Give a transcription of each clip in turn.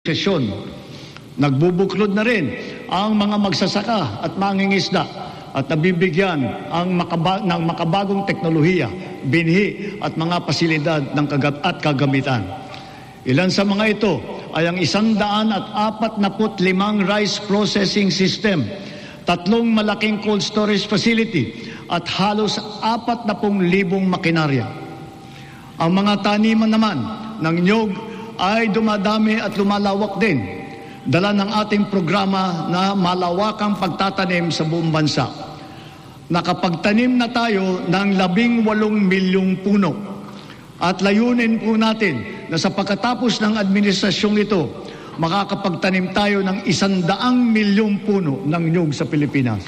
sesyon. Nagbubuklod na rin ang mga magsasaka at mangingisda at nabibigyan ng makabagong teknolohiya, binhi at mga pasilidad ng kagamitan. Ilan sa mga ito ay ang 145 rice processing system, 3 malaking cold storage facility at halos 40,000 makinarya. Ang mga taniman naman ng niyog ay dumadami at lumalawak din, dala ng ating programa na malawakang pagtatanim sa buong bansa. Nakapagtanim na tayo ng 18 milyong puno at layunin po natin na sa pagkatapos ng administrasyong ito, makakapagtanim tayo ng 100 milyong puno ng niyog sa Pilipinas.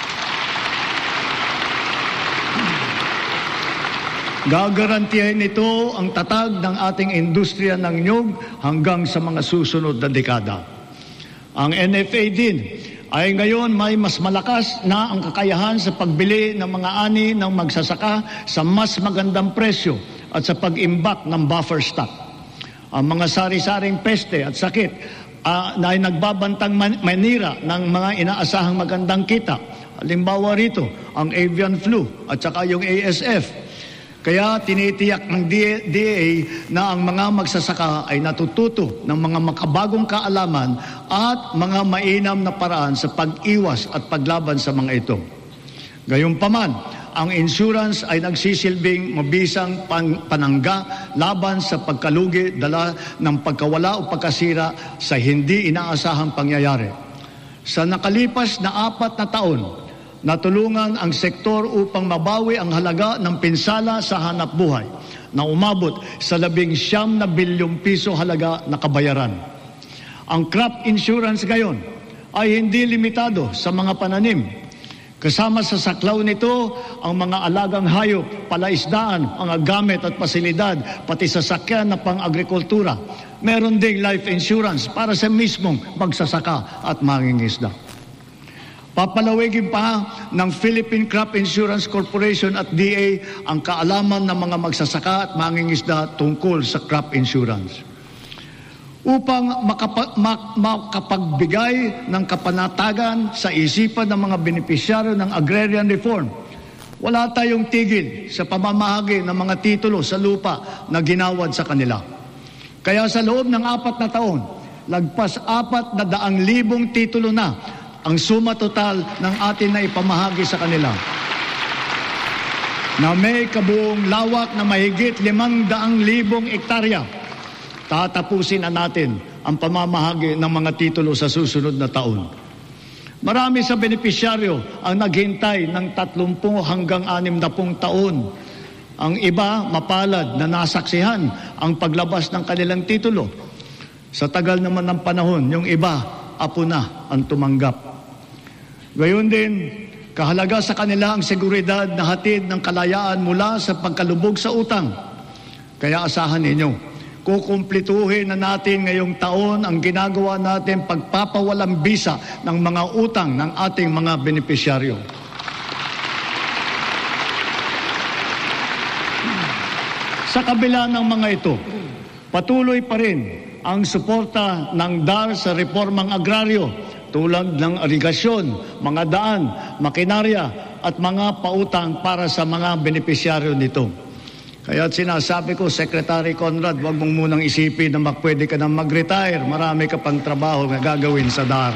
Gagarantiyahin ito ang tatag ng ating industriya ng niyog hanggang sa mga susunod na dekada. Ang NFA din ay ngayon may mas malakas na ang kakayahan sa pagbili ng mga ani ng magsasaka sa mas magandang presyo at sa pag-imbak ng buffer stock. Ang mga sari-saring peste at sakit na ay nagbabantang manira ng mga inaasahang magandang kita. Halimbawa rito, ang avian flu at saka yung ASF. Kaya tinitiyak ng DA na ang mga magsasaka ay natututo ng mga makabagong kaalaman at mga mainam na paraan sa pag-iwas at paglaban sa mga ito. Gayunpaman, ang insurance ay nagsisilbing mabisang panangga laban sa pagkalugi dala ng pagkawala o pagkasira sa hindi inaasahang pangyayari. Sa nakalipas na 4 na taon, natulungan ang sektor upang mabawi ang halaga ng pinsala sa hanap buhay na umabot sa 19 bilyong piso halaga na kabayaran. Ang crop insurance ngayon ay hindi limitado sa mga pananim. Kasama sa saklaw nito ang mga alagang hayop, palaisdaan, mga gamit at pasilidad, pati sasakyan na pang-agrikultura. Meron ding life insurance para sa mismong magsasaka at mangingisda. Papalawigin pa ng Philippine Crop Insurance Corporation at DA ang kaalaman ng mga magsasaka at mangingisda tungkol sa crop insurance. Upang makapagbigay ng kapanatagan sa isipan ng mga benepisyaryo ng agrarian reform, wala tayong tigil sa pamamahagi ng mga titulo sa lupa na ginawad sa kanila. Kaya sa loob ng 4 na taon, lagpas 400,000 titulo na ang suma total ng atin na ipamahagi sa kanila, na may kabuong lawak na mahigit 500,000 ektarya. Tatapusin na natin ang pamamahagi ng mga titulo sa susunod na taon. Marami sa benepisyaryo ang naghintay ng 30 hanggang 60 taon. Ang iba mapalad na nasaksihan ang paglabas ng kanilang titulo. Sa tagal naman ng panahon, yung iba, apo na ang tumanggap. Gayon din, kahalaga sa kanila ang seguridad na hatid ng kalayaan mula sa pagkalubog sa utang. Kaya asahan ninyo, kukumplituhin na natin ngayong taon ang ginagawa natin pagpapawalang bisa ng mga utang ng ating mga benepisyaryo. Sa kabila ng mga ito, patuloy pa rin ang suporta ng DAR sa reformang agraryo tulad ng irigasyon, mga daan, makinarya at mga pautang para sa mga benepisyaryo nito. Kaya sinasabi ko, Secretary Conrad, huwag mong munang isipin na pwede ka na mag-retire. Marami ka pang trabaho na gagawin sa DAR.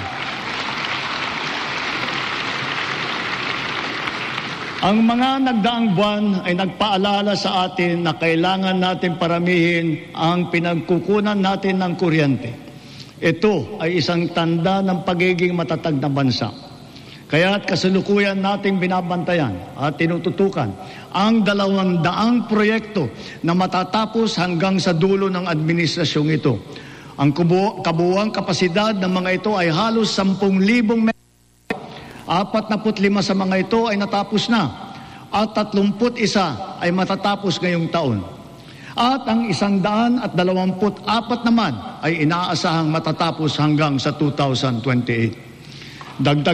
Ang mga nagdaang buwan ay nagpaalala sa atin na kailangan natin paramihin ang pinagkukunan natin ng kuryente. Ito ay isang tanda ng pagiging matatag na bansa. Kaya't kasalukuyan nating binabantayan at tinututukan ang 200 proyekto na matatapos hanggang sa dulo ng administrasyong ito. Ang kabuuang kapasidad ng mga ito ay halos 10,000 megawatt. 45 sa mga ito ay natapos na at 31 ay matatapos ngayong taon. At ang 124 naman ay inaasahang matatapos hanggang sa 2028. Dagdag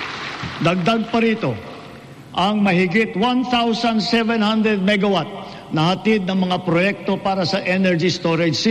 pa rito ang mahigit 1,700 megawatt na hatid ng mga proyekto para sa energy storage system